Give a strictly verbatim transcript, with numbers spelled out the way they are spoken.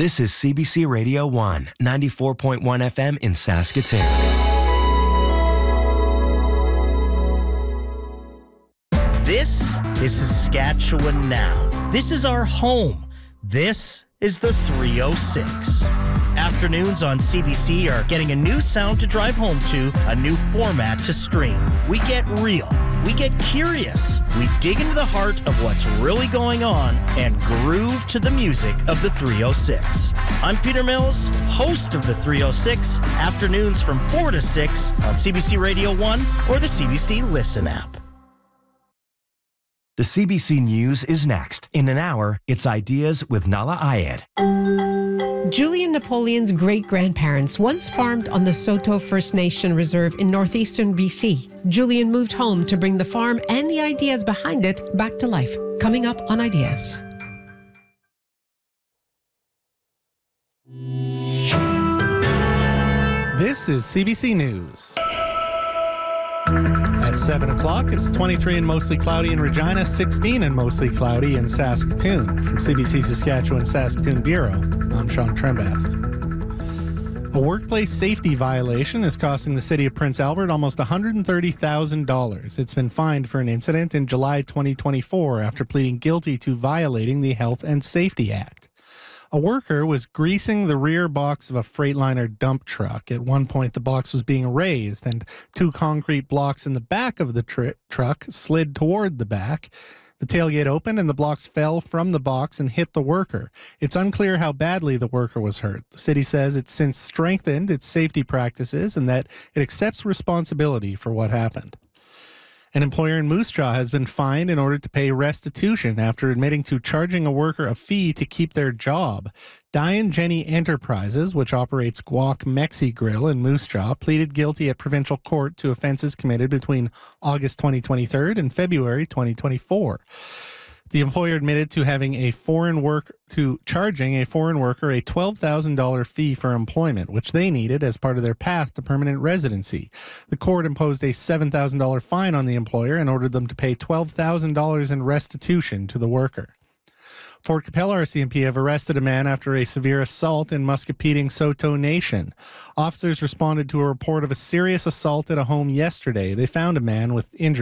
This is C B C Radio one, ninety-four point one F M in Saskatoon. This is Saskatchewan Now. This is our home. This is the three oh six. Afternoons on C B C are getting a new sound to drive home to, a new format to stream. We get real. We get curious. We dig into the heart of what's really going on and groove to the music of the three oh six. I'm Peter Mills, host of the three oh six, afternoons from four to six on C B C Radio one or the C B C Listen app. The C B C News is next. In an hour, it's Ideas with Nala Ayed. Julian Napoleon's great-grandparents once farmed on the Saulteaux First Nation Reserve in northeastern B C. Julian moved home to bring the farm and the ideas behind it back to life. Coming up on Ideas. This is C B C News. At seven o'clock, it's twenty-three and mostly cloudy in Regina, sixteen and mostly cloudy in Saskatoon. From C B C Saskatchewan Saskatoon Bureau, I'm Sean Trembath. A workplace safety violation is costing the city of Prince Albert almost one hundred thirty thousand dollars. It's been fined for an incident in July twenty twenty-four after pleading guilty to violating the Health and Safety Act. A worker was greasing the rear box of a Freightliner dump truck. At one point, the box was being raised, and two concrete blocks in the back of the tr- truck slid toward the back. The tailgate opened, and the blocks fell from the box and hit the worker. It's unclear how badly the worker was hurt. The city says it's since strengthened its safety practices and that it accepts responsibility for what happened. An employer in Moose Jaw has been fined in order to pay restitution after admitting to charging a worker a fee to keep their job. Diane Jenny Enterprises, which operates Guac Mexi Grill in Moose Jaw, pleaded guilty at provincial court to offenses committed between August twenty twenty-three and February twenty twenty-four. The employer admitted to having a foreign work to charging a foreign worker a twelve thousand dollars fee for employment, which they needed as part of their path to permanent residency. The court imposed a seven thousand dollars fine on the employer and ordered them to pay twelve thousand dollars in restitution to the worker. Fort Capella R C M P have arrested a man after a severe assault in Muscopetang Saulteaux Nation. Officers responded to a report of a serious assault at a home yesterday. They found a man with injuries.